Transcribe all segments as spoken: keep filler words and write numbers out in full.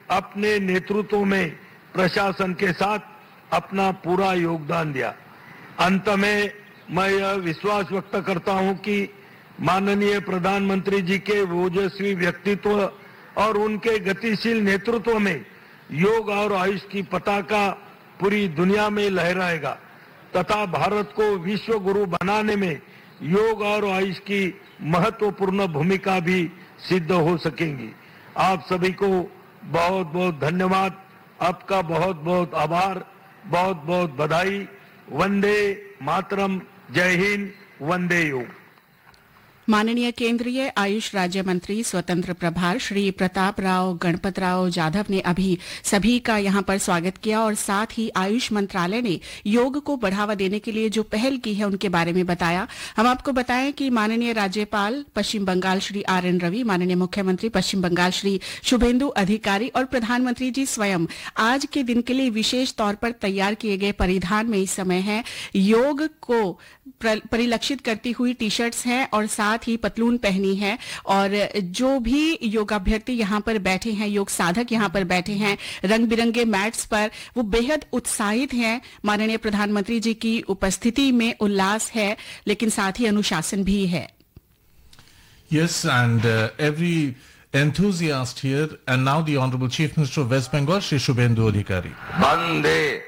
अपने नेतृत्व में प्रशासन के साथ अपना पूरा योगदान दिया। अंत में मैं यह विश्वास व्यक्त करता हूं कि माननीय प्रधानमंत्री जी के ओजस्वी व्यक्तित्व और उनके गतिशील नेतृत्व में योग और आयुष की पताका पूरी दुनिया में लहराएगा तथा भारत को विश्व गुरु बनाने में योग और आयुष की महत्वपूर्ण भूमिका भी सिद्ध हो सकेंगी। आप सभी को बहुत बहुत धन्यवाद, आपका बहुत बहुत आभार, बहुत बहुत बधाई। वंदे मातरम, जय हिंद, वंदे योग। माननीय केंद्रीय आयुष राज्य मंत्री स्वतंत्र प्रभार श्री प्रताप राव गणपत राव जाधव ने अभी सभी का यहां पर स्वागत किया और साथ ही आयुष मंत्रालय ने योग को बढ़ावा देने के लिए जो पहल की है उनके बारे में बताया। हम आपको बताएं कि माननीय राज्यपाल पश्चिम बंगाल श्री आर एन रवि, माननीय मुख्यमंत्री पश्चिम बंगाल श्री शुभेंदु अधिकारी और प्रधानमंत्री जी स्वयं आज के दिन के लिए विशेष तौर पर तैयार किए गए परिधान में इस समय है। योग को परिलक्षित करती हुई टी शर्ट्स हैं और साथ ही पतलून पहनी है और जो भी योगाभ्यर्थी यहाँ पर बैठे हैं, योग साधक यहाँ पर बैठे हैं रंग बिरंगे मैट्स पर, वो बेहद उत्साहित हैं। माननीय प्रधानमंत्री जी की उपस्थिति में उल्लास है लेकिन साथ ही अनुशासन भी है। Yes, and uh, every enthusiast here, and now the Honorable Chief Minister of West Bengal, Shri Shubhendu Adhikari. Bande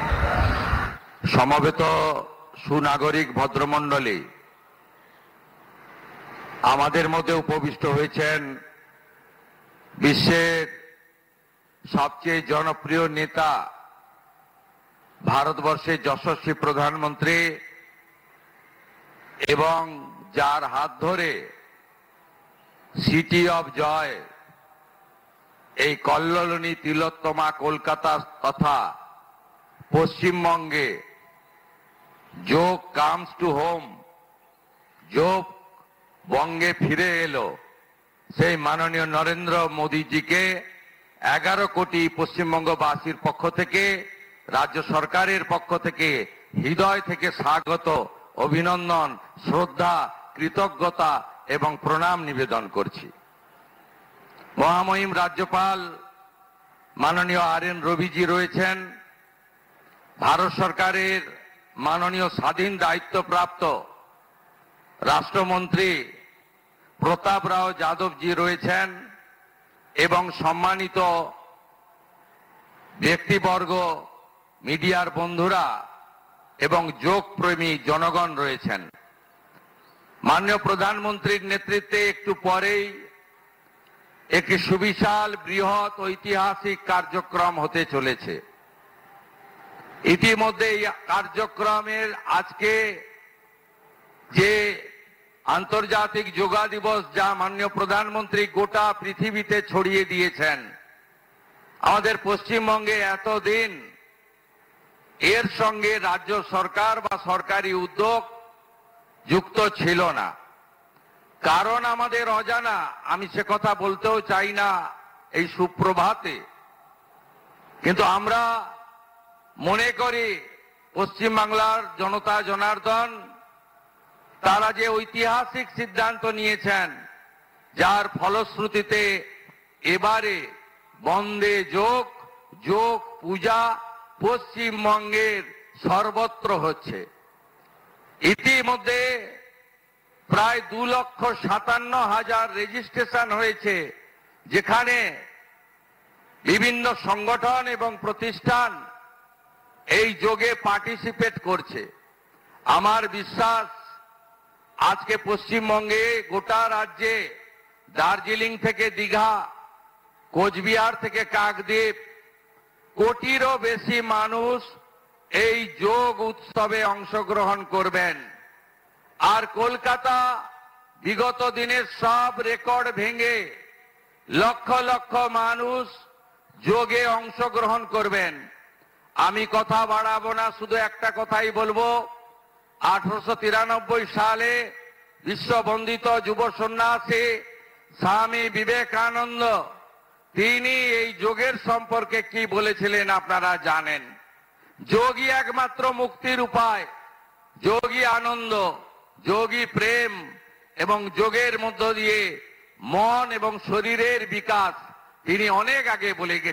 সমবেত সুনাগরিক ভদ্রমণ্ডলী, আমাদের মধ্যে উপবিষ্ট হয়েছেন বিশ্বের সবচেয়ে জনপ্রিয় নেতা, ভারতবর্ষের যশস্বী প্রধানমন্ত্রী এবং যার হাত ধরে সিটি অফ জয় এই কল্লোলিনী তিলোত্তমা কলকাতা তথা পশ্চিমবঙ্গে যোগ কামস টু হোম, যোগ বঙ্গে ফিরে এলো, সেই মাননীয় নরেন্দ্র মোদীজিকে এগারো কোটি পশ্চিমবঙ্গবাসীর পক্ষ থেকে, রাজ্য সরকারের পক্ষ থেকে হৃদয় থেকে স্বাগত, অভিনন্দন, শ্রদ্ধা, কৃতজ্ঞতা এবং প্রণাম নিবেদন করছি। মহামহিম রাজ্যপাল মাননীয় আর এন রবিজি রয়েছেন, ভারত সরকারের মাননীয় স্বাধীন দায়িত্বপ্রাপ্ত রাষ্ট্রমন্ত্রী প্রতাপ রাও যাদবজি রয়েছেন এবং সম্মানিত ব্যক্তিবর্গ, মিডিয়ার বন্ধুরা এবং যোগপ্রেমী জনগণ রয়েছেন। মাননীয় প্রধানমন্ত্রীর নেতৃত্বে একটু পরেই একটি সুবিশাল বৃহৎ ঐতিহাসিক কার্যক্রম হতে চলেছে। ইতিমধ্যে এই কার্যক্রমের আজকে যে আন্তর্জাতিক যোগা দিবস, যা মাননীয় প্রধানমন্ত্রী গোটা পৃথিবীতে ছড়িয়ে দিয়েছেন, আমাদের পশ্চিমবঙ্গে এতদিন এর সঙ্গে রাজ্য সরকার বা সরকারি উদ্যোগ যুক্ত ছিল না। কারণ আমাদের অজানা, আমি সে কথা বলতেও চাই না এই সুপ্রভাতে, কিন্তু আমরা মনে করি পশ্চিমবাংলার জনতা জনার্দন তারা যে ঐতিহাসিক সিদ্ধান্ত নিয়েছেন, যার ফলশ্রুতিতে এবারে বন্দে যোগ, যোগ পূজা পশ্চিমবঙ্গের সর্বত্র হচ্ছে। ইতিমধ্যে প্রায় দু লক্ষ সাতান্ন হাজার রেজিস্ট্রেশন হয়েছে, যেখানে বিভিন্ন সংগঠন এবং প্রতিষ্ঠান এই যোগে পার্টিসিপেট করছে। আমার বিশ্বাস আজকে পশ্চিমবঙ্গে গোটা রাজ্যে দার্জিলিং থেকে দীঘা, কোচবিহার থেকে কাকদ্বীপ কোটিরও বেশি মানুষ এই যোগ উৎসবে অংশগ্রহণ করবেন। আর কলকাতা বিগত দিনের সব রেকর্ড ভেঙে লক্ষ লক্ষ মানুষ যোগে অংশগ্রহণ করবেন। আমি কথা বাড়াবো না, শুধু একটা কথাই বলবো, আঠারোশো তিরানব্বই সালে বিশ্ববন্দিত যুব সন্ন্যাসী স্বামী বিবেকানন্দ তিনি এই যোগের সম্পর্কে কি বলেছিলেন আপনারা জানেন। যোগই একমাত্র মুক্তির উপায়, যোগী আনন্দ, যোগী প্রেম এবং যোগের মধ্য দিয়ে মন এবং শরীরের বিকাশ তিনি অনেক আগে বলে গেছেন।